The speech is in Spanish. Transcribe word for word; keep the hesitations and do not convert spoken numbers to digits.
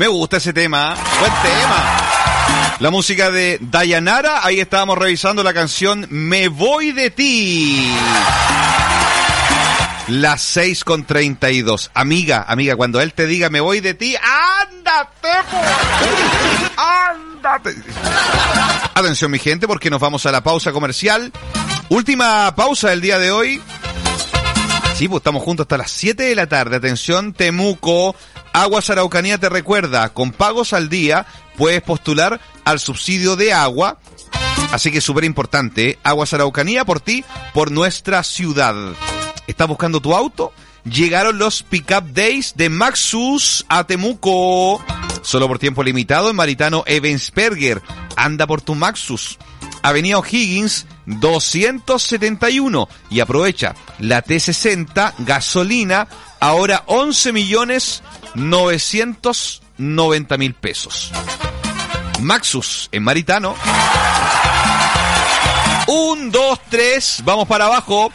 Me gusta ese tema. Buen tema. La música de Dayanara. Ahí estábamos revisando la canción Me Voy de Ti. Las seis con treinta y dos. Amiga, amiga, cuando él te diga me voy de ti, ¡ándate! ¡Ándate! Atención, mi gente, porque nos vamos a la pausa comercial. Última pausa del día de hoy. Sí, pues estamos juntos hasta las siete de la tarde. Atención, Temuco. Aguas Araucanía te recuerda, con pagos al día puedes postular al subsidio de agua. Así que es súper importante, ¿eh? Aguas Araucanía por ti, por nuestra ciudad. ¿Estás buscando tu auto? Llegaron los Pickup Days de Maxus a Temuco. Solo por tiempo limitado en Maritano Ebensperger. Anda por tu Maxus. Avenida O'Higgins doscientos setenta y uno. Y aprovecha la T sesenta gasolina, ahora once millones novecientos noventa mil pesos. Maxus en Maritano. Un, dos, tres, vamos para abajo.